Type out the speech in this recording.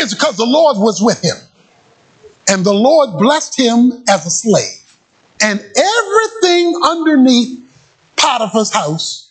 is because the Lord was with him. And the Lord blessed him as a slave. And everything underneath Potiphar's house